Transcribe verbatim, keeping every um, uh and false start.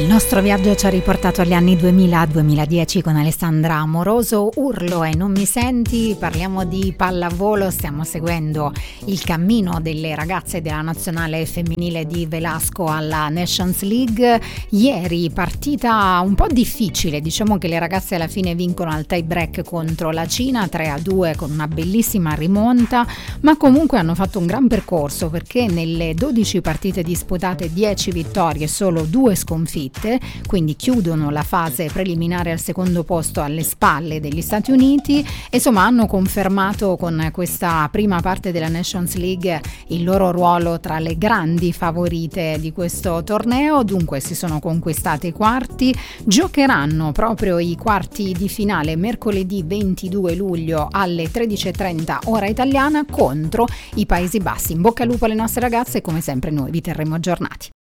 Il nostro viaggio ci ha riportato agli anni duemila-duemiladieci con Alessandra Amoroso. Urlo e non mi senti, parliamo di pallavolo, stiamo seguendo il cammino delle ragazze della nazionale femminile di Velasco alla Nations League. Ieri partita un po' difficile, diciamo che le ragazze alla fine vincono al tie break contro la Cina tre a due con una bellissima rimonta, ma comunque hanno fatto un gran percorso perché nelle dodici partite disputate dieci vittorie e solo due sconfitte, quindi chiudono la fase preliminare al secondo posto alle spalle degli Stati Uniti e insomma hanno confermato con questa prima parte della Nations League il loro ruolo tra le grandi favorite di questo torneo. Dunque si sono conquistati i quarti, giocheranno proprio i quarti di finale mercoledì ventidue luglio alle tredici e trenta ora italiana contro i Paesi Bassi. In bocca al lupo alle nostre ragazze e come sempre noi vi terremo aggiornati.